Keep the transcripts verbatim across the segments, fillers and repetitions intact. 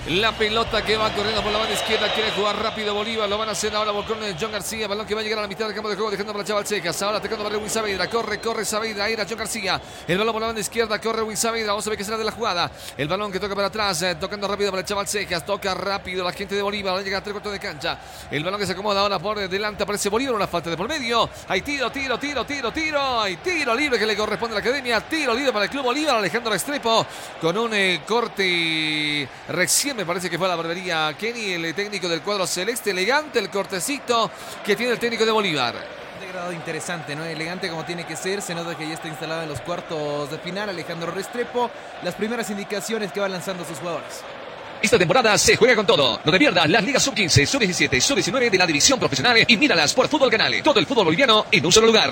La pelota que va corriendo por la banda izquierda, quiere jugar rápido Bolívar, lo van a hacer ahora por córner John García, balón que va a llegar a la mitad del campo de juego, dejando para Chaval Cejas, ahora atacando para Erwin Saavedra, corre, corre Saavedra, ahí era John García, el balón por la banda izquierda, corre Erwin Saavedra, vamos a ver qué será de la jugada, el balón que toca para atrás, eh, tocando rápido para el Chaval Cejas, toca rápido la gente de Bolívar, llega a tres cuartos de cancha, el balón que se acomoda ahora por delante, aparece Bolívar, una falta de por medio, hay tiro, tiro, tiro, tiro, tiro, hay tiro libre que le corresponde a la Academia, tiro libre para el Club Bolívar, Alejandro Restrepo, con un eh, corte, recién me parece que fue a la barbería Kenny, el técnico del cuadro celeste, elegante el cortecito que tiene el técnico de Bolívar. De grado interesante, ¿no? Elegante como tiene que ser, se nota que ya está instalado en los cuartos de final Alejandro Restrepo, las primeras indicaciones que va lanzando sus jugadores. Esta temporada se juega con todo. No te pierdas las ligas sub quince, sub diecisiete, sub diecinueve de la división profesional y míralas por Fútbol Canal. Todo el fútbol boliviano en un solo lugar.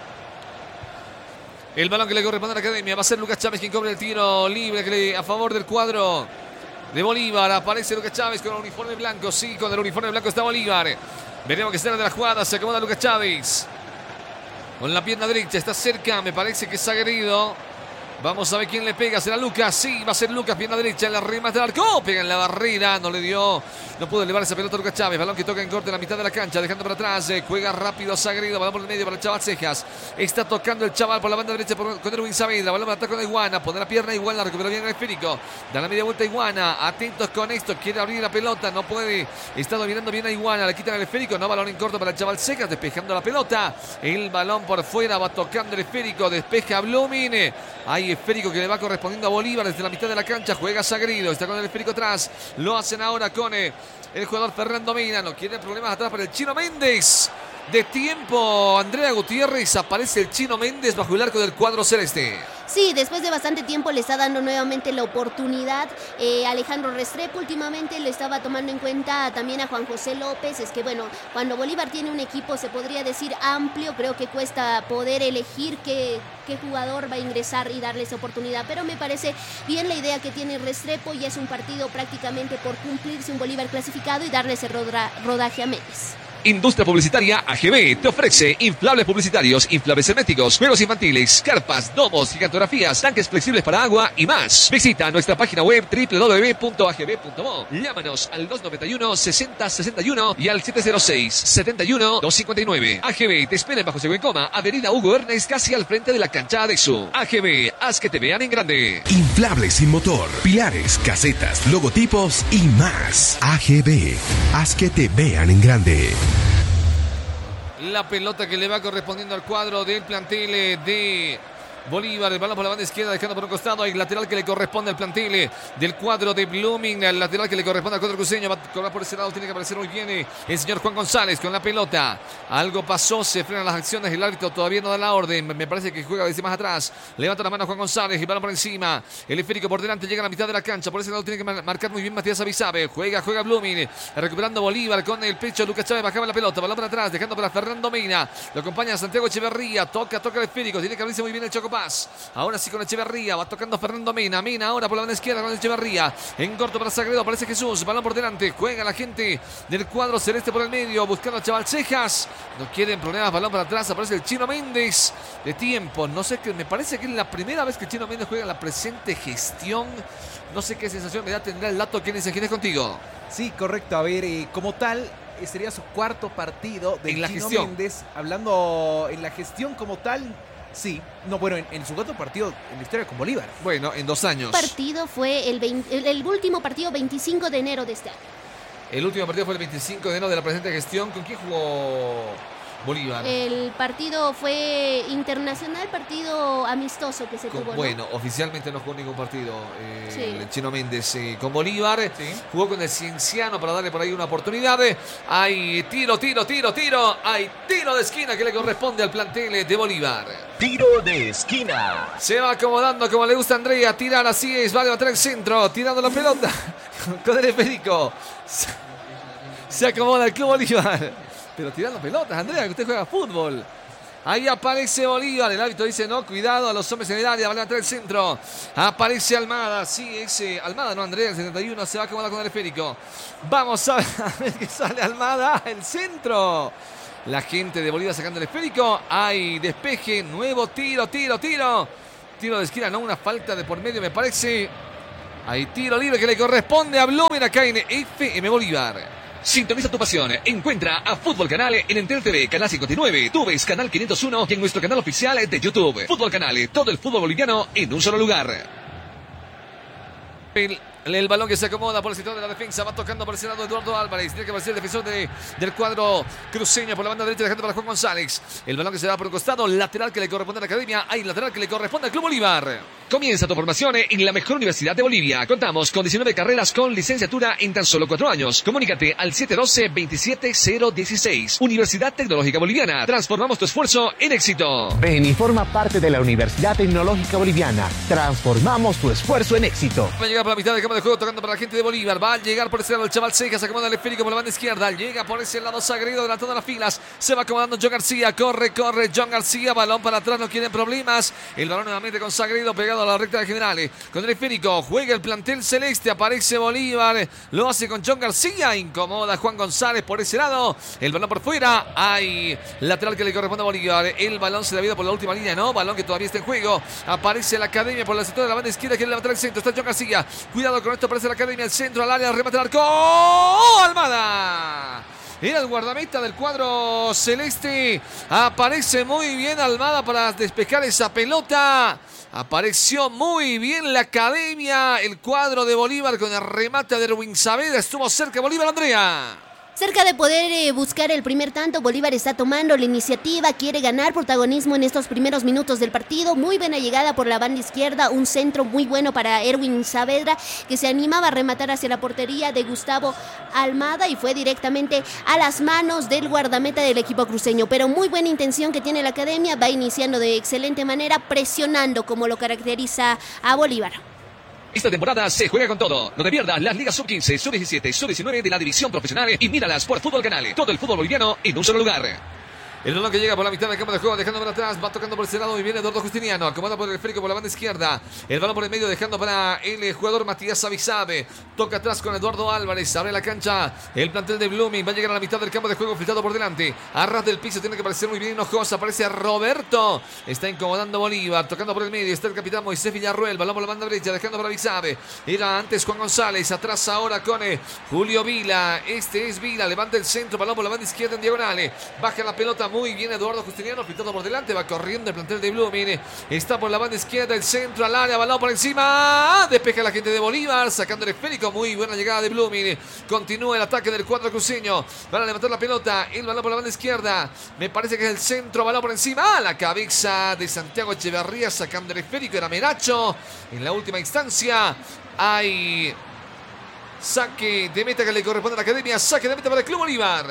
El balón que le corresponde a la Academia va a ser Lucas Chávez quien cobre el tiro libre que le, a favor del cuadro de Bolívar. Aparece Lucas Chávez con el uniforme blanco. Sí, con el uniforme blanco está Bolívar. Veremos que será de la jugada. Se acomoda Lucas Chávez con la pierna derecha. Está cerca. Me parece que es agredido. Vamos a ver quién le pega. ¿Será Lucas? Sí, va a ser Lucas. Pierna derecha. En la remate del arco. Pega en la barrera. No le dio. No pudo elevar esa pelota a Lucas Chávez. Balón que toca en corte en la mitad de la cancha. Dejando para atrás. Juega rápido Sagredo. Balón por el medio para el Chaval Cejas. Está tocando el Chaval por la banda derecha por, con Erwin Saavedra. Balón para ataque con Iguana. Pone la pierna Iguana. Recupera bien el esférico. Da la media vuelta a Iguana. Atentos con esto. Quiere abrir la pelota. No puede. Está dominando bien a Iguana. Le quitan el esférico. No, balón en corto para el Chaval Cejas. Despejando la pelota. El balón por fuera. Va tocando el esférico. Despeja Blooming. Hay esférico que le va correspondiendo a Bolívar desde la mitad de la cancha. Juega Sagredo. Está con el esférico atrás. Lo hacen ahora con eh, el jugador Fernando Mena. No quiere problemas atrás para el Chino Méndez. De tiempo, Andrea Gutiérrez. Aparece el Chino Méndez bajo el arco del cuadro celeste. Sí, después de bastante tiempo le está dando nuevamente la oportunidad. Eh, Alejandro Restrepo últimamente lo estaba tomando en cuenta también a Juan José López. Es que bueno, cuando Bolívar tiene un equipo, se podría decir amplio, creo que cuesta poder elegir qué, qué jugador va a ingresar y darle esa oportunidad. Pero me parece bien la idea que tiene Restrepo. Ya es un partido prácticamente por cumplirse, un Bolívar clasificado y darle ese roda, rodaje a Méndez. Industria Publicitaria A G B te ofrece inflables publicitarios, inflables herméticos, juegos infantiles, carpas, domos, gigantografías, tanques flexibles para agua y más. Visita nuestra página web doble u doble u doble u punto a g b punto mo. Llámanos al dos noventa y uno, sesenta, sesenta y uno y al siete cero seis, setenta y uno, doscientos cincuenta y nueve. A G B te espera en Bajo Segundo Coma, Avenida Hugo Ernest, casi al frente de la cancha Adexo. A G B, haz que te vean en grande. Inflables sin motor, pilares, casetas, logotipos y más. A G B, haz que te vean en grande. La pelota que le va correspondiendo al cuadro del plantel de Bolívar, el balón por la banda izquierda, dejando por un costado. Hay lateral que le corresponde al plantel del cuadro de Blooming. El lateral que le corresponde al cuadro cruceño. Va a correr por ese lado, tiene que aparecer muy bien el señor Juan González con la pelota. Algo pasó, se frenan las acciones. El árbitro todavía no da la orden. Me parece que juega desde más atrás. Levanta la mano Juan González, el balón por encima. El esférico por delante, llega a la mitad de la cancha. Por ese lado tiene que marcar muy bien Matías Abizabe. Juega, juega Blooming. Recuperando Bolívar con el pecho. Lucas Chávez bajaba la pelota. Balón para atrás, dejando para Fernando Mena. Lo acompaña Santiago Echeverría. Toca, toca el esférico. Tiene que abrirse muy bien el Choco Paz. Ahora sí con Echeverría, va tocando Fernando Mena. Mena ahora por la banda izquierda con Echeverría. En corto para Sagredo, aparece Jesús. Balón por delante, juega la gente del cuadro celeste por el medio, buscando a Chaval Cejas. No quieren problemas, balón para atrás, aparece el Chino Méndez. De tiempo, no sé qué, me parece que es la primera vez que el Chino Méndez juega en la presente gestión. No sé qué sensación me da, tendrá el dato. ¿Quién es contigo? Sí, correcto, a ver, eh, como tal, sería su cuarto partido de en la Chino gestión. Méndez. Hablando en la gestión como tal, sí. No, bueno, en, en su cuarto partido en la historia con Bolívar. Bueno, en dos años. El partido fue el, veinte, el, el último partido veinticinco de enero de este año. El último partido fue el veinticinco de enero de la presente gestión. ¿Con quién jugó Bolívar? El partido fue internacional, partido amistoso que se con, tuvo. Bueno, ¿no? Oficialmente no jugó ningún partido eh, Sí. el Chino Méndez eh, con Bolívar. Sí. Jugó con el Cienciano para darle por ahí una oportunidad. Hay tiro, tiro, tiro, tiro. Hay tiro de esquina que le corresponde al plantel de Bolívar. Tiro de esquina. Se va acomodando como le gusta a Andrea. Tirar así es, va a levantar el centro. Tirando la pelota con el esférico. Se acomoda el Club Bolívar. Pero tirando pelotas, Andrea, que usted juega fútbol. Ahí aparece Bolívar. El árbitro dice no, cuidado a los hombres en el área. Va a levantar el centro. Aparece Almada. Sí, ese Almada, no Andrea, el setenta y uno. Se va a acomodar con el esférico. Vamos a ver que sale Almada. El centro. La gente de Bolívar sacando el esférico. Hay despeje. Nuevo tiro, tiro, tiro. Tiro de esquina, no, una falta de por medio, me parece. Hay tiro libre que le corresponde a Blooming acá en F M Bolívar. Sintoniza tu pasión. Encuentra a Fútbol Canal en Entel T V, Canal cincuenta y nueve, Tú ves Canal quinientos uno y en nuestro canal oficial de YouTube. Fútbol Canal, todo el fútbol boliviano en un solo lugar. El, el balón que se acomoda por el sector de la defensa. Va tocando por ese lado Eduardo Álvarez. Tiene que aparecer el defensor de, del cuadro cruceño por la banda derecha, dejando para Juan González. El balón que se da por un costado. Lateral que le corresponde a la Academia. Hay lateral que le corresponde al Club Bolívar. Comienza tu formación en la mejor universidad de Bolivia. Contamos con diecinueve carreras con licenciatura en tan solo cuatro años. Comunícate al siete uno dos, veintisiete cero dieciséis. Universidad Tecnológica Boliviana. Transformamos tu esfuerzo en éxito. Ven y forma parte de la Universidad Tecnológica Boliviana. Transformamos tu esfuerzo en éxito. Va a llegar por la mitad del campo de juego, tocando para la gente de Bolívar. Va a llegar por ese lado el chaval Cejas. Se acomoda el esférico por la banda izquierda. Llega por ese lado Sagredo, adelantando las filas. Se va acomodando John García. Corre, corre John García. Balón para atrás, no quieren problemas. El balón nuevamente con Sagredo pegado a la recta de generales. Con el esférico juega el plantel celeste. Aparece Bolívar. Lo hace con John García. Incomoda Juan González por ese lado. El balón por fuera. Hay lateral que le corresponde a Bolívar. El balón se le ha ido por la última línea. No, balón que todavía está en juego. Aparece la Academia por la sector de la banda izquierda. Quiere levantar el centro. Está John García. Cuidado con esto. Aparece la Academia. El centro al área. Remate el arco. ¡Oh! Almada. Era el guardameta del cuadro celeste. Aparece muy bien Almada para despejar esa pelota. Apareció muy bien la Academia. El cuadro de Bolívar con el remate de Erwin Saavedra. Estuvo cerca Bolívar, Andrea. Cerca de poder eh, buscar el primer tanto, Bolívar está tomando la iniciativa, quiere ganar protagonismo en estos primeros minutos del partido. Muy buena llegada por la banda izquierda, un centro muy bueno para Erwin Saavedra, que se animaba a rematar hacia la portería de Gustavo Almada y fue directamente a las manos del guardameta del equipo cruceño. Pero muy buena intención que tiene la Academia, va iniciando de excelente manera, presionando como lo caracteriza a Bolívar. Esta temporada se juega con todo. No te pierdas las ligas sub quince, sub diecisiete, sub diecinueve de la división profesional y míralas por Fútbol Canal. Todo el fútbol boliviano en un solo lugar. El balón que llega por la mitad del campo de juego, dejando para atrás, va tocando por ese lado y viene Eduardo Justiniano, acomoda por el esférico por la banda izquierda. El balón por el medio, dejando para el jugador Matías Avisabe. Toca atrás con Eduardo Álvarez, abre la cancha. El plantel de Blooming va a llegar a la mitad del campo de juego, filtrado por delante. A ras del piso, tiene que aparecer muy bien Hinojosa. Aparece Roberto. Está incomodando Bolívar, tocando por el medio. Está el capitán Moisés Villarruel. Balón por la banda derecha, dejando para Avisabe. Era antes Juan González, atrás ahora con eh, Julio Vila. Este es Vila, levanta el centro, balón por la banda izquierda en diagonal. Baja la pelota muy bien Eduardo Justiniano, pintado por delante, va corriendo el plantel de Blooming. Está por la banda izquierda, el centro al área, balón por encima. Despeja la gente de Bolívar, sacando el esférico. Muy buena llegada de Blooming. Continúa el ataque del cuadro cruceño. Van a levantar la pelota, el balón por la banda izquierda. Me parece que es el centro, balón por encima. La cabeza de Santiago Echeverría, sacando el esférico. Era Meracho. En la última instancia hay saque de meta que le corresponde a la Academia. Saque de meta para el Club Bolívar.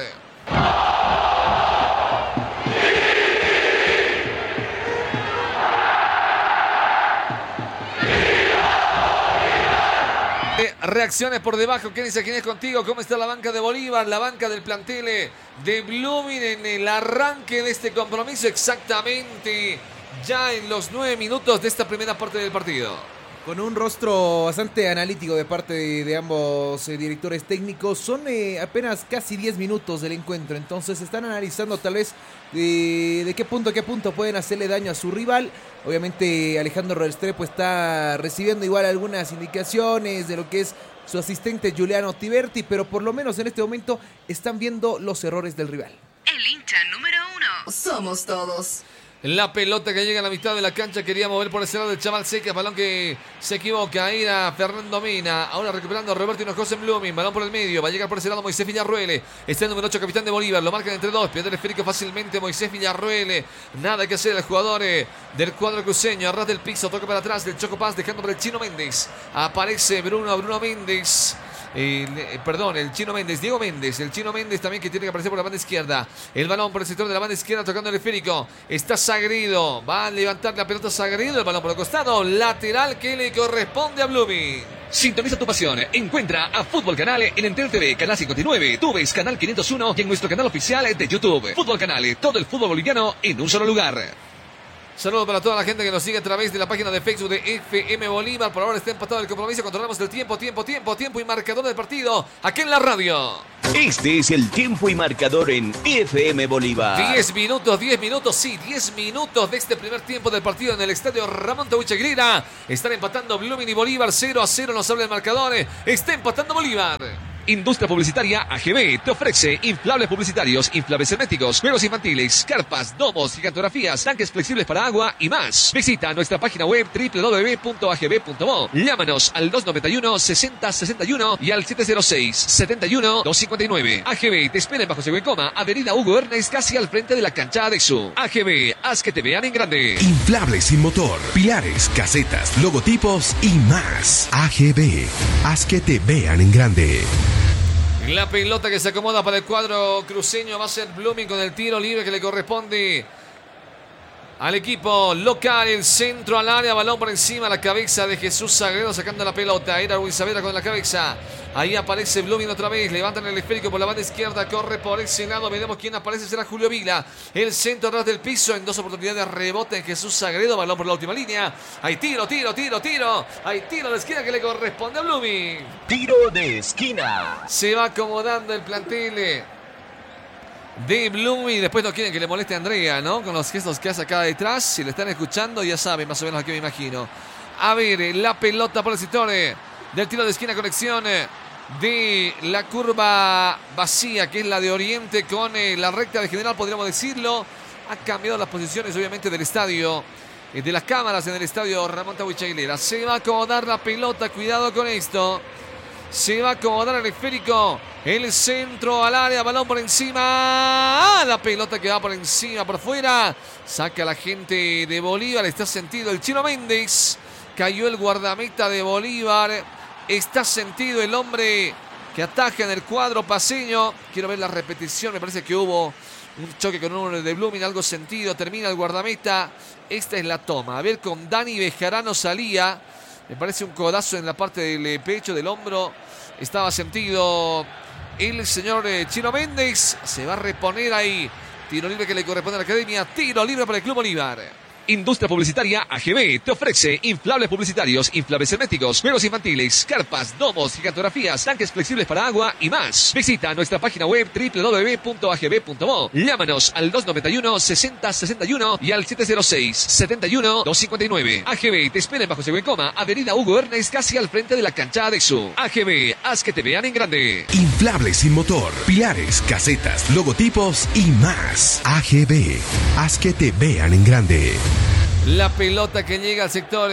Reacciones por debajo. ¿Quién dice quién es contigo? ¿Cómo está la banca de Bolívar? La banca del plantel de Blooming en el arranque de este compromiso. Exactamente ya en los nueve minutos de esta primera parte del partido. Con un rostro bastante analítico de parte de, de ambos eh, directores técnicos. Son eh, apenas casi diez minutos del encuentro. Entonces están analizando tal vez de, de qué punto a qué punto pueden hacerle daño a su rival. Obviamente Alejandro Restrepo está recibiendo igual algunas indicaciones de lo que es su asistente Giuliano Tiberti. Pero por lo menos en este momento están viendo los errores del rival. El hincha número uno somos todos. La pelota que llega a la mitad de la cancha, quería mover por ese lado el chaval Seca, balón que se equivoca, ahí era Fernando Mena, ahora recuperando Roberto Hinojosa en Blooming, balón por el medio, va a llegar por ese lado Moisés Villarruel, está el número ocho, capitán de Bolívar, lo marcan entre dos, pierde el esférico fácilmente Moisés Villarruel, nada que hacer el jugador del cuadro cruceño, a ras del piso, toca para atrás del Choco Paz, dejando por el Chino Méndez, aparece Bruno, Bruno Méndez. El, eh, perdón, el Chino Méndez, Diego Méndez, el Chino Méndez también que tiene que aparecer por la banda izquierda. El balón por el sector de la banda izquierda tocando el esférico. Está Sagredo, va a levantar la pelota Sagredo, el balón por el costado, lateral que le corresponde a Blooming. Sintoniza tu pasión. Encuentra a Fútbol Canal en Entel T V, Canal cincuenta y nueve, Tú ves Canal quinientos uno y en nuestro canal oficial de YouTube. Fútbol Canal, todo el fútbol boliviano en un solo lugar. Saludos para toda la gente que nos sigue a través de la página de Facebook de F M Bolívar. Por ahora está empatado el compromiso. Controlamos el tiempo, tiempo, tiempo, tiempo y marcador del partido aquí en la radio. Este es el tiempo y marcador en F M Bolívar. diez minutos, diez minutos, sí, diez minutos de este primer tiempo del partido en el estadio Ramón Tawich Aguilera. Están empatando Blooming y Bolívar, cero a cero nos habla el marcador. Está empatando Bolívar. Industria Publicitaria A G B te ofrece inflables publicitarios, inflables herméticos, juegos infantiles, carpas, domos, gigantografías, tanques flexibles para agua y más. Visita nuestra página web doble u doble u doble u punto a g b punto mo. Llámanos al dos noventa y uno, sesenta sesenta y uno y al siete cero seis, setenta y uno, doscientos cincuenta y nueve. A G B te espera en Bajo Seco y Coma, Avenida Hugo Ernest, casi al frente de la cancha Adexu. A G B, haz que te vean en grande. Inflables sin motor, pilares, casetas, logotipos y más. A G B, haz que te vean en grande. La pelota que se acomoda para el cuadro cruceño va a ser Blooming con el tiro libre que le corresponde al equipo local. El centro al área, balón por encima, la cabeza de Jesús Sagredo sacando la pelota. Era Ruiz Saavedra con la cabeza. Ahí aparece Blooming otra vez. Levantan el esférico por la banda izquierda. Corre por ese lado. Veremos quién aparece. Será Julio Vila. El centro atrás del piso. En dos oportunidades rebote en Jesús Sagredo. Balón por la última línea. Hay tiro, tiro, tiro, tiro. Hay tiro de esquina que le corresponde a Blooming. Tiro de esquina. Se va acomodando el plantel de Blooming. Después no quieren que le moleste a Andrea, ¿no? Con los gestos que hace acá detrás. Si le están escuchando, ya saben más o menos a qué me imagino. A ver, la pelota por el sector del tiro de esquina, conexión de la curva vacía, que es la de Oriente, con la recta de General, podríamos decirlo. Ha cambiado las posiciones, obviamente, del estadio, de las cámaras en el estadio Ramón Tawich Aguilera. Se va a acomodar la pelota, cuidado con esto. Se va a acomodar el esférico. El centro al área, balón por encima. ¡Ah! La pelota que va por encima, por fuera. Saca la gente de Bolívar. Está sentido el Chino Méndez. Cayó el guardameta de Bolívar. Está sentido el hombre que ataja en el cuadro paseño. Quiero ver la repetición. Me parece que hubo un choque con uno de Blooming. Algo sentido. Termina el guardameta. Esta es la toma. A ver, con Dani Bejarano salía. Me parece un codazo en la parte del pecho, del hombro. Estaba sentido el señor Chino Méndez. Se va a reponer ahí. Tiro libre que le corresponde a la academia. Tiro libre para el Club Bolívar. Industria Publicitaria A G B te ofrece inflables publicitarios, inflables herméticos, juegos infantiles, carpas, domos, gigantografías, tanques flexibles para agua y más. Visita nuestra página web doble u doble u doble u punto a g b punto mo. Llámanos al dos noventa y uno, sesenta sesenta y uno y al siete cero seis, setenta y uno, doscientos cincuenta y nueve. A G B te espera en Bajo Seco y Coma, Avenida Hugo Ernest, casi al frente de la cancha Adexu. A G B, haz que te vean en grande. Inflables sin motor, pilares, casetas, logotipos y más. A G B, haz que te vean en grande. La pelota que llega al sector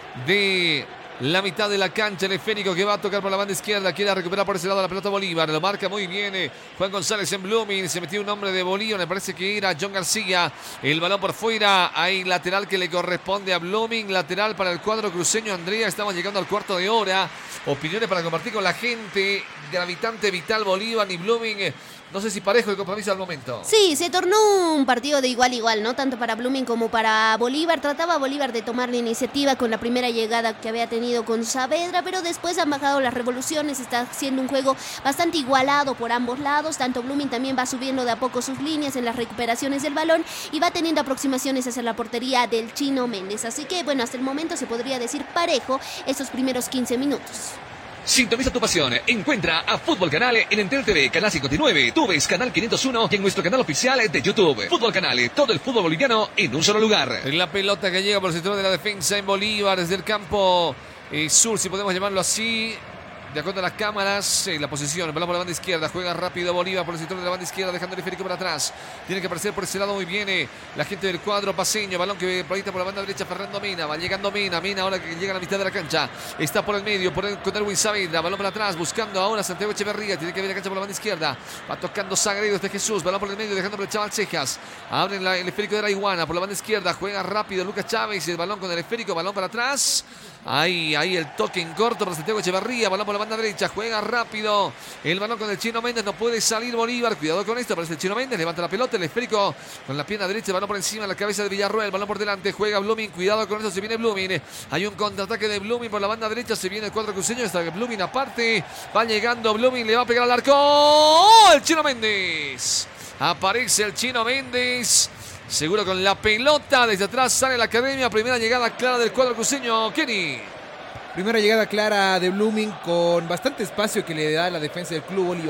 de la mitad de la cancha, el esférico que va a tocar por la banda izquierda, quiere recuperar por ese lado la pelota Bolívar, lo marca muy bien Juan González en Blooming, se metió un hombre de Bolívar, me parece que era John García, el balón por fuera, hay lateral que le corresponde a Blooming, lateral para el cuadro cruceño. Andrea, estamos llegando al cuarto de hora, opiniones para compartir con la gente, gravitante Vital Bolívar y Blooming. No sé si parejo el compromiso al momento. Sí, se tornó un partido de igual a igual, ¿no? Tanto para Blooming como para Bolívar. Trataba Bolívar de tomar la iniciativa con la primera llegada que había tenido con Saavedra, pero después han bajado las revoluciones. Está siendo un juego bastante igualado por ambos lados. Tanto Blooming también va subiendo de a poco sus líneas en las recuperaciones del balón y va teniendo aproximaciones hacia la portería del Chino Méndez. Así que, bueno, hasta el momento se podría decir parejo estos primeros quince minutos. Sintoniza tu pasión. Encuentra a Fútbol Canal en Entel T V, Canal cincuenta y nueve, Tú ves Canal quinientos uno y en nuestro canal oficial de YouTube. Fútbol Canal, todo el fútbol boliviano en un solo lugar. La pelota que llega por el sector de la defensa en Bolívar, desde el campo eh, sur, si podemos llamarlo así. De acuerdo a las cámaras, eh, la posición, el balón por la banda izquierda, juega rápido Bolívar por el sector de la banda izquierda, dejando el esférico para atrás. Tiene que aparecer por ese lado muy bien eh, la gente del cuadro paseño, balón que proyecta por la banda derecha Fernando Mena, va llegando Mena, Mena ahora que llega a la mitad de la cancha, está por el medio, por el, con Erwin Saavedra, balón para atrás, buscando ahora Santiago Echeverría, tiene que ver la cancha por la banda izquierda, va tocando Sagredo este Jesús, balón por el medio, dejando por el chaval Cejas, abren la, el esférico de la Iguana, por la banda izquierda, juega rápido Lucas Chávez, el balón con el esférico, balón para atrás. Ahí, ahí el toque en corto para Santiago Echeverría, balón por la banda derecha, juega rápido el balón con el Chino Méndez, no puede salir Bolívar, cuidado con esto, aparece el Chino Méndez, levanta la pelota, el esférico con la pierna derecha, el balón por encima, la cabeza de Villarroel, el balón por delante, juega Blooming, cuidado con esto, se viene Blooming, hay un contraataque de Blooming por la banda derecha, se viene el cuadro cruceño, está Blooming aparte, va llegando Blooming, le va a pegar al arco, ¡oh! El Chino Méndez, aparece el Chino Méndez. Seguro con la pelota, desde atrás sale la academia, primera llegada clara del cuadro cruceño, Kenny. Primera llegada clara de Blooming con bastante espacio que le da la defensa del Club Bolívar.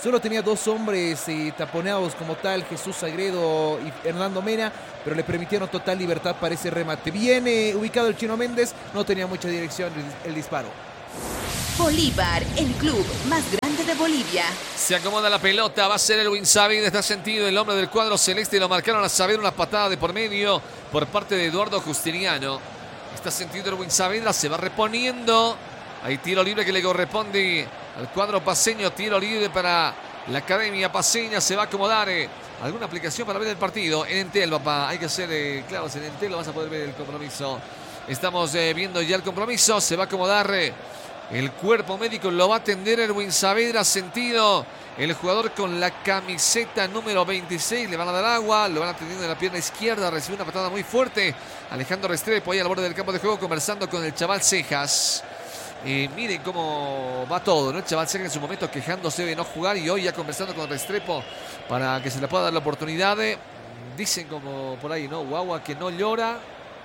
Solo tenía dos hombres eh, taponeados como tal, Jesús Sagredo y Hernando Mena, pero le permitieron total libertad para ese remate. Bien eh, ubicado el Chino Méndez, no tenía mucha dirección el, el disparo. Bolívar, el club más grande de Bolivia. Se acomoda la pelota, va a ser Elwin Saavedra, está sentido el hombre del cuadro celeste, lo marcaron a Saavedra, una patada de por medio por parte de Eduardo Justiniano. Está sentido Elwin Saavedra, se va reponiendo. Hay tiro libre que le corresponde al cuadro paseño, tiro libre para la Academia Paseña, se va a acomodar. Eh, ¿Alguna aplicación para ver el partido? En Entel, papá, hay que hacer, eh, claro, en Entel lo vas a poder ver el compromiso. Estamos eh, viendo ya el compromiso, se va a acomodar eh, el cuerpo médico, lo va a atender Elwin Saavedra, sentido el jugador con la camiseta número veintiséis, le van a dar agua, lo van atendiendo en la pierna izquierda, recibe una patada muy fuerte. Alejandro Restrepo ahí al borde del campo de juego conversando con el chaval Cejas. Eh, miren cómo va todo, ¿no? El chaval Cejas en su momento quejándose de no jugar y hoy ya conversando con Restrepo para que se le pueda dar la oportunidad. De, dicen como por ahí, ¿no? Guagua que no llora.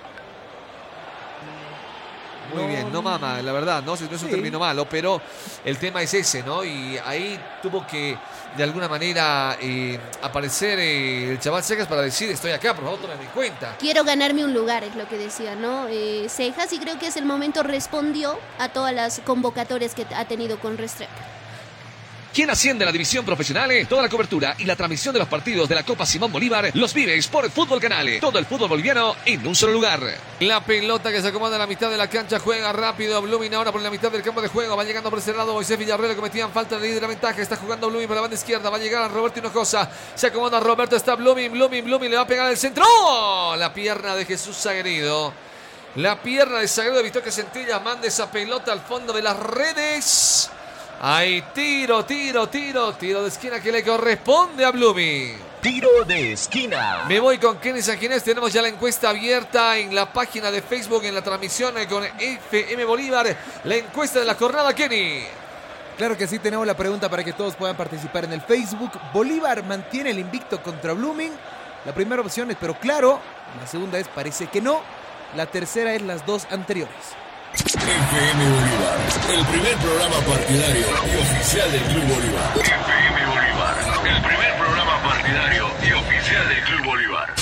Muy no, bien, no mama, la verdad, no, no es un sí. término malo, pero el tema es ese, ¿no? Y ahí tuvo que, de alguna manera, eh, aparecer eh, el chaval Cejas para decir, estoy acá, por favor, tómame en cuenta. Quiero ganarme un lugar, es lo que decía, ¿no? Eh, Cejas, y creo que es el momento, respondió a todas las convocatorias que ha tenido con Restrepo. ¿Quién asciende a la división profesional? Toda la cobertura y la transmisión de los partidos de la Copa Simón Bolívar los vives por Fútbol Canal. Todo el fútbol boliviano en un solo lugar. La pelota que se acomoda en la mitad de la cancha, juega rápido Blooming ahora por la mitad del campo de juego, va llegando por ese lado Moisés Villarreal, cometían falta de líder de la ventaja, está jugando Blooming por la banda izquierda, va a llegar a Roberto Hinojosa, se acomoda Roberto, está Blooming, Blooming, Blooming, le va a pegar el centro, ¡oh! La pierna de Jesús Sagredo. La pierna de Sagredo evitó que Centella mande esa pelota al fondo de las redes. Hay tiro, tiro, tiro, tiro de esquina que le corresponde a Blooming. Tiro de esquina. Me voy con Kenny Sanginés. Tenemos ya la encuesta abierta en la página de Facebook, en la transmisión con F M Bolívar. La encuesta de la jornada, Kenny. Claro que sí, tenemos la pregunta para que todos puedan participar en el Facebook. Bolívar mantiene el invicto contra Blooming. La primera opción es, pero claro. La segunda es, parece que no. La tercera es las dos anteriores. F M Bolívar, el primer programa partidario y oficial del Club Bolívar. F M Bolívar, el primer programa partidario y oficial del Club Bolívar.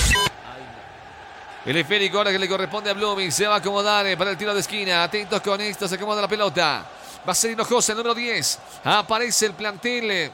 El esférico ahora que le corresponde a Blooming, se va a acomodar para el tiro de esquina. Atentos con esto, se acomoda la pelota. Va a ser Hinojosa, el número diez. Aparece el plantel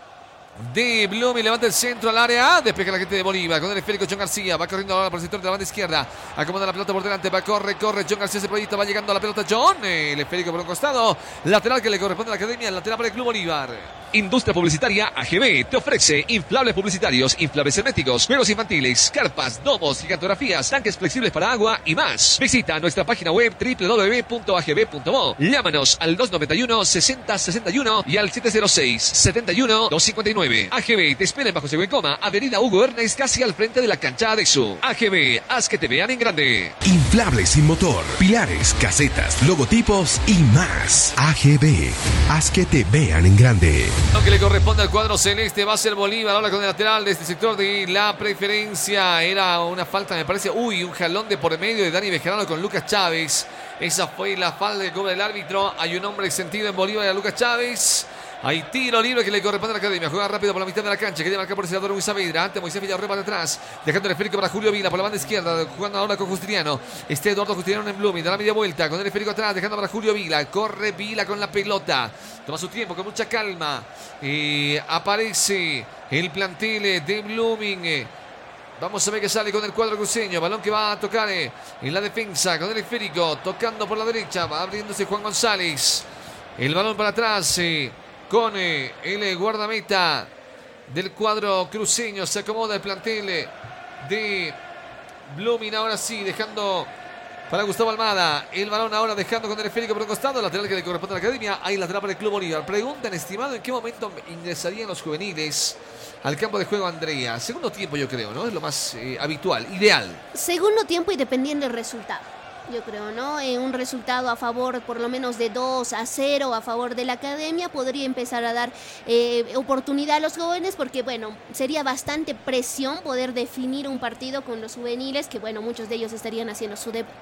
de Blooming, levanta el centro al área, despeja la gente de Bolívar con el esférico. John García va corriendo ahora por el sector de la banda izquierda, acomoda la pelota por delante, va, corre, corre, John García se proyecta, va llegando a la pelota John, el esférico por un costado, lateral que le corresponde a la Academia, lateral para el Club Bolívar. Industria Publicitaria A G B te ofrece inflables publicitarios, inflables herméticos, juegos infantiles, carpas, domos, gigantografías, tanques flexibles para agua y más. Visita nuestra página web doble u doble u doble u punto a g b punto mo. Llámanos al dos noventa y uno, sesenta sesenta y uno y al siete cero seis, setenta y uno, doscientos cincuenta y nueve. A G B te espera en Bajo Según Coma, Avenida Hugo Ernest, casi al frente de la cancha de su. A G B, haz que te vean en grande. Inflables sin motor, pilares, casetas, logotipos y más. A G B, haz que te vean en grande. Lo que le corresponde al cuadro celeste va a ser Bolívar ahora con el lateral de este sector de la preferencia. Era una falta, me parece. Uy, un jalón de por medio de Dani Bejarano con Lucas Chávez. Esa fue la falta que cobra el árbitro. Hay un hombre sentido en Bolívar, a Lucas Chávez. Hay tiro libre que le corresponde a la Academia. Juega rápido por la mitad de la cancha. Quería marcar por ese lado Luis Saavedra. Ante Moisés Villarreal para atrás. Dejando el esférico para Julio Vila por la banda izquierda. Jugando ahora con Justiniano. Este Eduardo Justiniano en Blooming. Da la media vuelta. Con el esférico atrás. Dejando para Julio Vila. Corre Vila con la pelota. Toma su tiempo con mucha calma. Eh, aparece el plantel de Blooming. Vamos a ver que sale con el cuadro cruceño. Balón que va a tocar en la defensa. Con el esférico. Tocando por la derecha. Va abriéndose Juan González. El balón para atrás. Eh, con eh, el guardameta del cuadro cruceño. Se acomoda el plantel de Blooming. Ahora sí, dejando para Gustavo Almada. El balón ahora dejando con el esférico por un costado. Lateral que le corresponde a la Academia. Ahí lateral para el Club Bolívar. Preguntan, estimado, ¿en qué momento ingresarían los juveniles al campo de juego, Andrea? Segundo tiempo, yo creo, ¿no? Es lo más eh, habitual, ideal. Segundo tiempo y dependiendo del resultado. Yo creo, ¿no? Eh, un resultado a favor por lo menos de dos a cero a favor de la Academia podría empezar a dar eh, oportunidad a los jóvenes porque, bueno, sería bastante presión poder definir un partido con los juveniles que, bueno, muchos de ellos estarían haciendo su debut.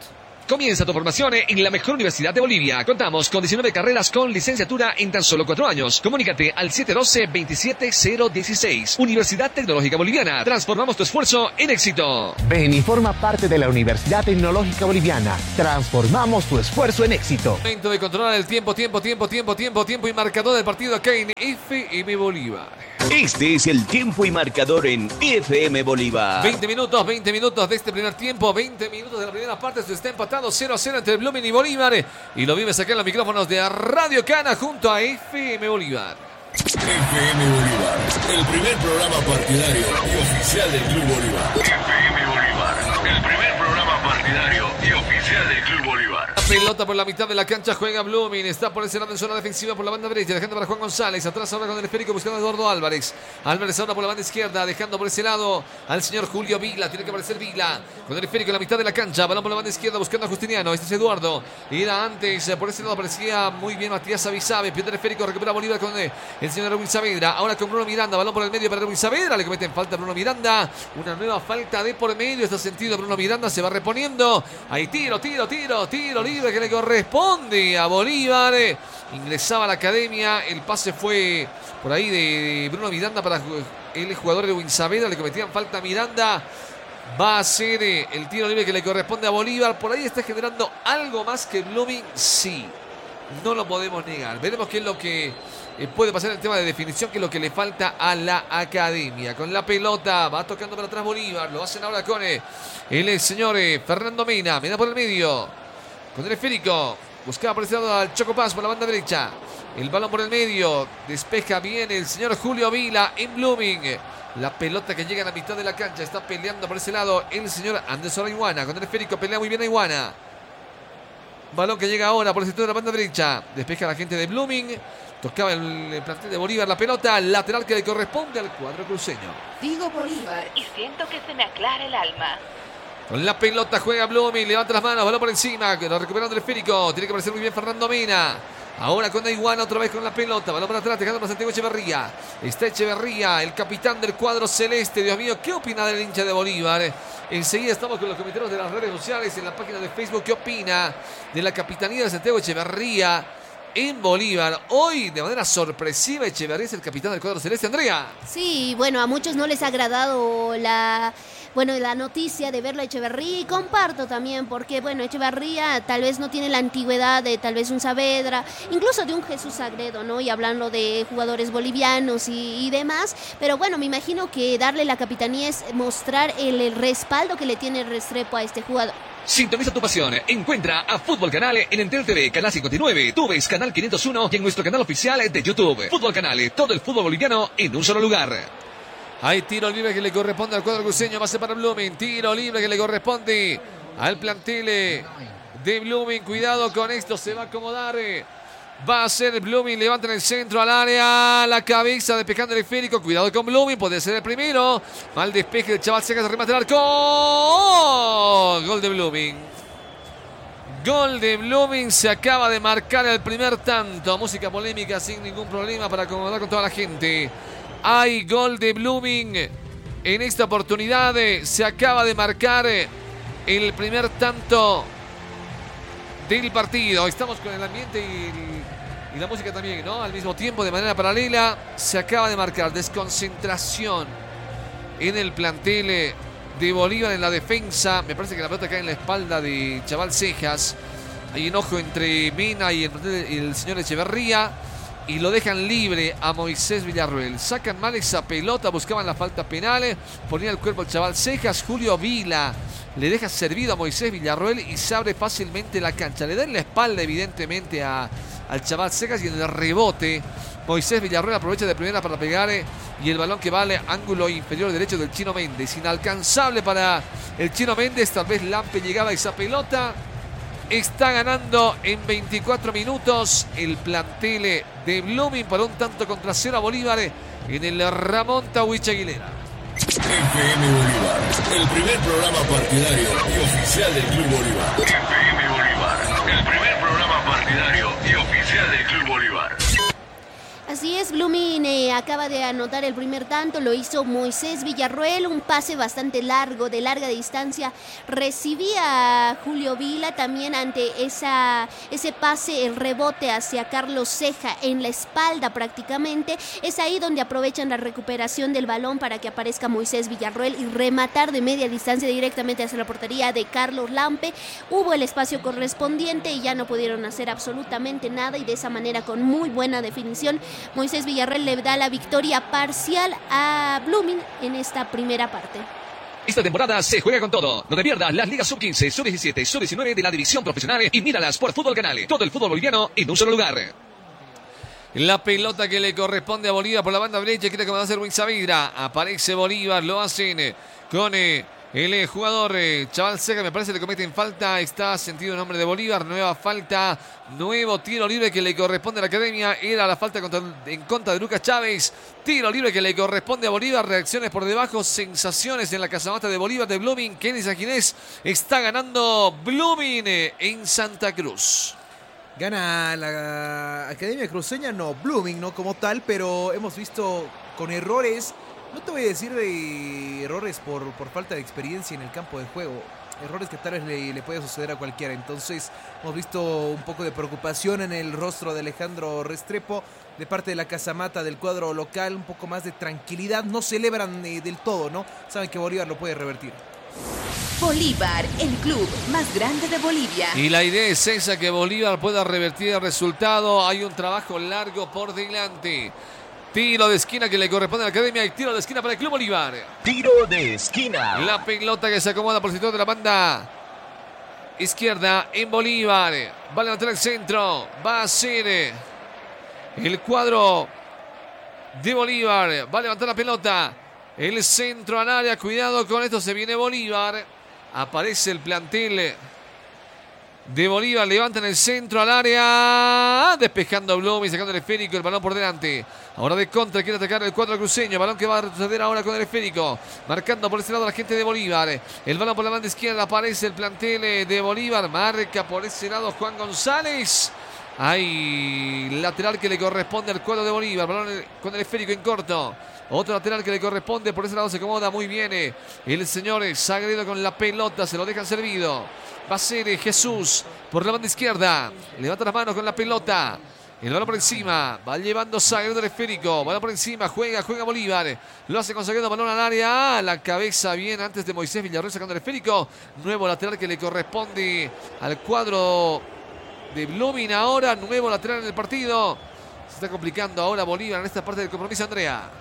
Comienza tu formación en la mejor universidad de Bolivia. Contamos con diecinueve carreras con licenciatura en tan solo cuatro años. Comunícate al siete uno dos, dos siete cero uno seis. Universidad Tecnológica Boliviana. Transformamos tu esfuerzo en éxito. Ven y forma parte de la Universidad Tecnológica Boliviana. Transformamos tu esfuerzo en éxito. Momento de controlar el tiempo, tiempo, tiempo, tiempo, tiempo, tiempo y marcador del partido acá en F M Bolívar. Este es el tiempo y marcador en F M Bolívar. veinte minutos, veinte minutos de este primer tiempo, veinte minutos de la primera parte. Se está empatado cero a cero entre Blooming y Bolívar. Y lo vives acá en los micrófonos de Radio Cana junto a F M Bolívar. F M Bolívar, el primer programa partidario y oficial del Club Bolívar. F M Bolívar, el primer programa partidario y oficial del Club Bolívar. La pelota por la mitad de la cancha juega Blooming. Está por ese lado en zona defensiva por la banda derecha, dejando para Juan González. Atrás ahora con el esférico buscando a Eduardo Álvarez. Álvarez ahora por la banda izquierda, dejando por ese lado al señor Julio Vila. Tiene que aparecer Vila con el esférico en la mitad de la cancha. Balón por la banda izquierda buscando a Justiniano. Este es Eduardo. Era antes, por ese lado aparecía muy bien Matías Avisabe. Pierde el esférico, recupera Bolívar con el señor Erwin Saavedra. Ahora con Bruno Miranda. Balón por el medio para Erwin Saavedra. Le cometen falta a Bruno Miranda. Una nueva falta de por medio. Está sentido Bruno Miranda. Se va reponiendo. Hay tiro, tiro, tiro, tiro libre que le corresponde a Bolívar. Ingresaba a la academia. El pase fue por ahí de Bruno Miranda para el jugador Erwin Saavedra. Le cometían falta a Miranda. Va a ser el tiro libre que le corresponde a Bolívar. Por ahí está generando algo más que Blooming. Sí, no lo podemos negar. Veremos qué es lo que puede pasar en el tema de definición, que es lo que le falta a la academia. Con la pelota va tocando para atrás Bolívar. Lo hacen ahora con el señor Fernando Mena. Mena por el medio. Con el esférico. Buscaba por ese lado al Choco Paz por la banda derecha. El balón por el medio. Despeja bien el señor Julio Vila en Blooming. La pelota que llega a la mitad de la cancha. Está peleando por ese lado el señor Anderson Aiguana. Con el esférico pelea muy bien Aiguana. Balón que llega ahora por el sector de la banda derecha. Despeja la gente de Blooming. Tocaba el, el plantel de Bolívar la pelota. Lateral que le corresponde al cuadro cruceño. Digo Bolívar y siento que se me aclara el alma. Con la pelota juega Blooming. Levanta las manos. Balón por encima. Recuperando el esférico. Tiene que aparecer muy bien Fernando Mena. Ahora con Aiguana otra vez con la pelota. Balón para atrás, dejando para Santiago Echeverría. Está Echeverría, el capitán del cuadro celeste. Dios mío, ¿qué opina del hincha de Bolívar? Enseguida estamos con los comentarios de las redes sociales en la página de Facebook. ¿Qué opina de la capitanía de Santiago Echeverría en Bolívar? Hoy, de manera sorpresiva, Echeverría es el capitán del cuadro celeste. Andrea. Sí, bueno, a muchos no les ha agradado la... Bueno, la noticia de verlo a Echeverría, y comparto también porque, bueno, Echeverría tal vez no tiene la antigüedad de tal vez un Saavedra, incluso de un Jesús Sagredo, ¿no? Y hablando de jugadores bolivianos y, y demás, pero bueno, me imagino que darle la capitanía es mostrar el, el respaldo que le tiene Restrepo a este jugador. Sintoniza tu pasión. Encuentra a Fútbol Canal en Entel T V, Canal cincuenta y nueve, Tú ves Canal quinientos uno y en nuestro canal oficial de YouTube. Fútbol Canal, todo el fútbol boliviano en un solo lugar. Hay tiro libre que le corresponde al cuadro cruceño. Va a ser para Blooming. Tiro libre que le corresponde al plantel de Blooming. Cuidado con esto. Se va a acomodar. Va a ser Blooming. Levanta en el centro al área. La cabeza despejando el esférico. Cuidado con Blooming. Puede ser el primero. Mal despeje del chaval Cejas. Remate al arco. Gol de Blooming. Gol de Blooming. Se acaba de marcar el primer tanto. Música polémica sin ningún problema para acomodar con toda la gente. Hay gol de Blooming en esta oportunidad. Se acaba de marcar el primer tanto del partido. Estamos con el ambiente y, y la música también, ¿no? Al mismo tiempo, de manera paralela, se acaba de marcar desconcentración en el plantel de Bolívar en la defensa. Me parece que la pelota cae en la espalda de Chaval Cejas. Hay enojo entre Mena y el, y el señor Echeverría. Y lo dejan libre a Moisés Villarroel. Sacan mal esa pelota, buscaban la falta penal. Ponía el cuerpo al chaval Cejas. Julio Vila le deja servido a Moisés Villarroel y se abre fácilmente la cancha. Le dan la espalda evidentemente a, al chaval Cejas y en el rebote Moisés Villarroel aprovecha de primera para pegar y el balón que vale ángulo inferior derecho del Chino Méndez. Inalcanzable para el Chino Méndez. Tal vez Lampe llegaba a esa pelota. Está ganando en veinticuatro minutos el plantel de Blooming por un tanto contra cero a Bolívar en el Ramón Tawich Aguilera. F M Bolívar, el primer programa partidario y oficial del Club Bolívar. F M Bolívar, el primer programa partidario y oficial del Club Bolívar. Así es, Blooming eh, acaba de anotar el primer tanto, lo hizo Moisés Villarroel, un pase bastante largo, de larga distancia. Recibía a Julio Vila también ante esa, ese pase, el rebote hacia Carlos Ceja en la espalda prácticamente. Es ahí donde aprovechan la recuperación del balón para que aparezca Moisés Villarroel y rematar de media distancia directamente hacia la portería de Carlos Lampe. Hubo el espacio correspondiente y ya no pudieron hacer absolutamente nada, y de esa manera, con muy buena definición, Moisés Villarroel le da la victoria parcial a Blooming en esta primera parte. Esta temporada se juega con todo. No te pierdas las ligas sub quince, sub diecisiete, sub diecinueve de la división profesional y míralas por Fútbol Canal. Todo el fútbol boliviano en un solo lugar. La pelota que le corresponde a Bolívar por la banda derecha, quiere comenzar a hacer Luis Saavedra. Aparece Bolívar, lo hacen con eh, el eh, jugador eh, Chaval Ceja, me parece que le cometen falta. Está sentido el nombre de Bolívar, nueva falta, nuevo tiro libre que le corresponde a la academia. Era la falta contra, en contra de Lucas Chávez. Tiro libre que le corresponde a Bolívar. Reacciones por debajo, sensaciones en la casamata de Bolívar de Blooming. Kenny Sanginés está ganando Blooming eh, en Santa Cruz. Gana la Academia Cruceña, no, Blooming, no como tal, pero hemos visto con errores, no te voy a decir de errores por, por falta de experiencia en el campo de juego, errores que tal vez le, le puede suceder a cualquiera. Entonces hemos visto un poco de preocupación en el rostro de Alejandro Restrepo, de parte de la casamata del cuadro local, un poco más de tranquilidad, no celebran eh, del todo, ¿no? Saben que Bolívar lo puede revertir. Bolívar, el club más grande de Bolivia. Y la idea es esa, que Bolívar pueda revertir el resultado. Hay un trabajo largo por delante. Tiro de esquina que le corresponde a la academia y tiro de esquina para el Club Bolívar. Tiro de esquina. La pelota que se acomoda por el sector de la banda izquierda en Bolívar. Va a levantar el centro. Va a ser el cuadro de Bolívar. Va a levantar la pelota. El centro al área. Cuidado con esto. Se viene Bolívar. Aparece el plantel de Bolívar. Levantan el centro al área. Despejando a Blooming, sacando el esférico. El balón por delante. Ahora de contra quiere atacar el cuadro cruceño. Balón que va a retroceder ahora con el esférico. Marcando por ese lado la gente de Bolívar. El balón por la banda izquierda. Aparece el plantel de Bolívar. Marca por ese lado Juan González. Hay lateral que le corresponde al cuadro de Bolívar. Balón con el esférico en corto. Otro lateral que le corresponde. Por ese lado se acomoda muy bien el señor Sagredo con la pelota. Se lo dejan servido. Va a ser Jesús por la banda izquierda. Levanta las manos con la pelota. El balón por encima. Va llevando Sagredo el esférico. Balón por encima. Juega, juega Bolívar. Lo hace con Sagredo. Balón al área. La cabeza bien antes de Moisés Villarroel sacando el esférico. Nuevo lateral que le corresponde al cuadro de Blooming ahora. Nuevo lateral en el partido. Se está complicando ahora Bolívar en esta parte del compromiso, Andrea.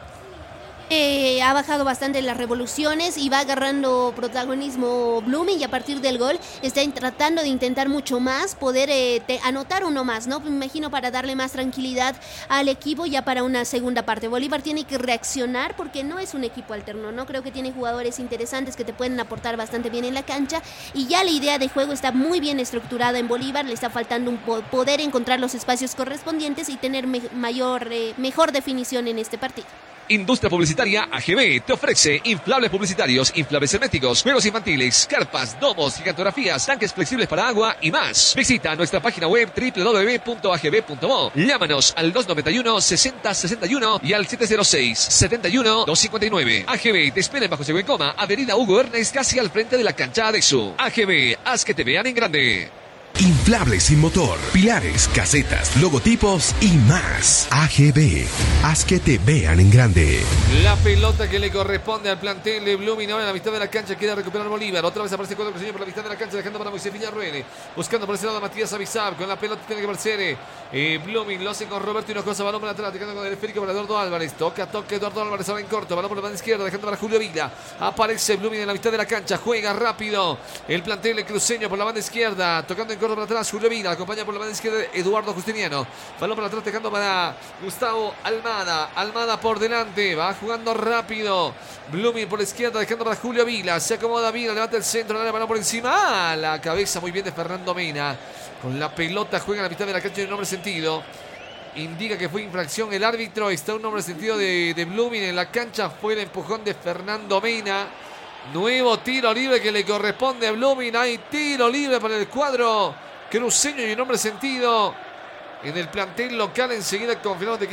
Eh, ha bajado bastante las revoluciones y va agarrando protagonismo Blooming, y a partir del gol está tratando de intentar mucho más, poder eh, te, anotar uno más, ¿no? Me imagino para darle más tranquilidad al equipo ya para una segunda parte. Bolívar tiene que reaccionar porque no es un equipo alterno, ¿no? Creo que tiene jugadores interesantes que te pueden aportar bastante bien en la cancha, y ya la idea de juego está muy bien estructurada en Bolívar. Le está faltando un po poder encontrar los espacios correspondientes y tener me mayor, eh, mejor definición en este partido. Industria Publicitaria A G B te ofrece inflables publicitarios, inflables herméticos, juegos infantiles, carpas, domos, gigantografías, tanques flexibles para agua y más. Visita nuestra página web doble u doble u doble u punto a g b punto mo. Llámanos al dos noventa y uno, sesenta sesenta y uno y al siete cero seis, setenta y uno, doscientos cincuenta y nueve. A G B te espera en Bajo Según Coma, Avenida Hugo Ernest, casi al frente de la cancha de su. A G B, haz que te vean en grande. Inflables sin motor, pilares, casetas, logotipos y más. A G B, haz que te vean en grande. La pelota que le corresponde al plantel de Blooming ahora en la mitad de la cancha. Quiere recuperar Bolívar. Otra vez aparece el cuadro cruceño por la mitad de la cancha, dejando para Moisés Villarroel. Buscando por ese lado a Matías Avizab. Con la pelota tiene que aparecer eh, Blooming. Lo hace con Roberto Hinojosa. Balón para atrás, atacando con el esférico para Eduardo Álvarez. Toca, toca Eduardo Álvarez ahora en corto. Balón por la banda izquierda, dejando para Julio Vila. Aparece Blooming en la mitad de la cancha. Juega rápido el plantel cruceño por la banda izquierda. Tocando en corto para atrás, Julio Vila. Acompaña por la banda izquierda Eduardo Justiniano. Balón para atrás, dejando para Gustavo Almada. Almada por delante. Va jugando rápido. Blooming por la izquierda, dejando para Julio Vila. Se acomoda Vila, levanta el centro, le da el balón por encima. Ah, la cabeza muy bien de Fernando Mena. Con la pelota juega en la mitad de la cancha de un hombre sentido. Indica que fue infracción el árbitro. Está un hombre sentido de, de Blooming en la cancha. Fue el empujón de Fernando Mena. Nuevo tiro libre que le corresponde a Blooming. Hay tiro libre para el cuadro cruceño y un hombre sentido en el plantel local. Enseguida confirmamos de que,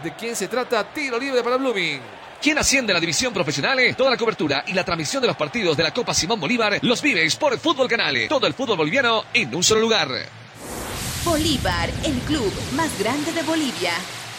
de quién se trata. Tiro libre para Blooming. ¿Quién asciende a la división profesional? Toda la cobertura y la transmisión de los partidos de la Copa Simón Bolívar los vives por Fútbol Canal. Todo el fútbol boliviano en un solo lugar. Bolívar, el club más grande de Bolivia.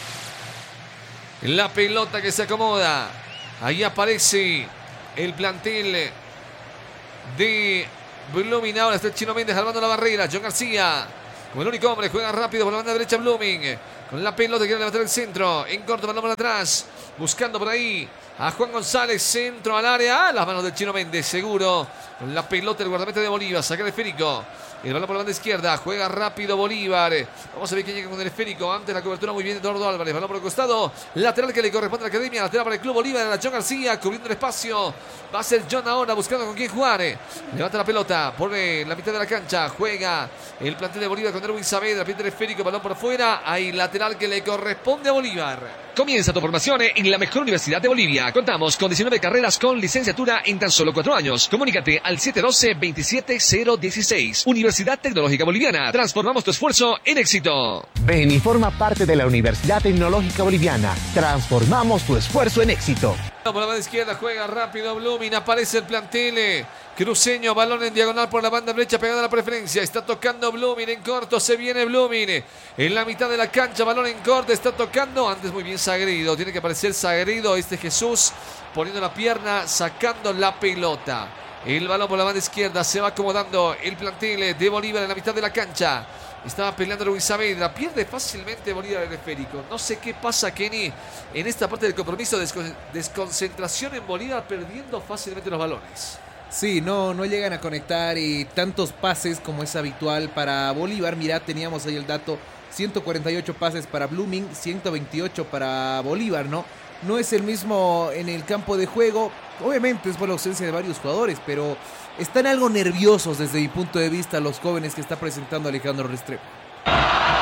La pelota que se acomoda. Ahí aparece el plantel de Blooming. Ahora está el Chino Méndez armando la barrera. John García, como el único hombre, juega rápido por la banda derecha Blooming. Con la pelota quiere levantar el centro. En corto, balón para atrás. Buscando por ahí a Juan González. Centro al área. A las manos del Chino Méndez, seguro. Con la pelota el guardameta de Bolívar. Saca el esférico. El balón por la banda izquierda. Juega rápido Bolívar. Vamos a ver quién llega con el esférico. Antes la cobertura muy bien de Eduardo Álvarez. Balón por el costado. Lateral que le corresponde a la Academia. Lateral para el Club Bolívar. La John García cubriendo el espacio. Va a ser John ahora buscando con quién jugar. Levanta la pelota por la mitad de la cancha. Juega el plantel de Bolívar con Erwin Saavedra. Pierde el esférico. Balón por afuera. Hay lateral que le corresponde a Bolívar. Comienza tu formación en la mejor universidad de Bolivia. Contamos con diecinueve carreras con licenciatura en tan solo cuatro años. Comunícate al siete uno dos, veintisiete cero dieciséis. Universidad Tecnológica Boliviana. Transformamos tu esfuerzo en éxito. Ven y forma parte de la Universidad Tecnológica Boliviana. Transformamos tu esfuerzo en éxito. Por la banda izquierda juega rápido Blooming. Aparece el plantel cruceño. Balón en diagonal por la banda derecha pegada a la preferencia. Está tocando Blooming en corto. Se viene Blooming en la mitad de la cancha. Balón en corto. Está tocando. Antes muy bien Sagredo. Tiene que aparecer Sagredo. Este Jesús poniendo la pierna. Sacando la pelota. El balón por la banda izquierda. Se va acomodando el plantel de Bolívar en la mitad de la cancha. Estaba peleando Luis Saavedra. Pierde fácilmente Bolívar el esférico. No sé qué pasa, Kenny, en esta parte del compromiso. Descon- desconcentración en Bolívar, perdiendo fácilmente los balones. Sí, no, no llegan a conectar y tantos pases como es habitual para Bolívar. Mirá, teníamos ahí el dato. ciento cuarenta y ocho pases para Blooming, ciento veintiocho para Bolívar, ¿no? No es el mismo en el campo de juego. Obviamente es por la ausencia de varios jugadores, pero están algo nerviosos desde mi punto de vista los jóvenes que está presentando Alejandro Restrepo.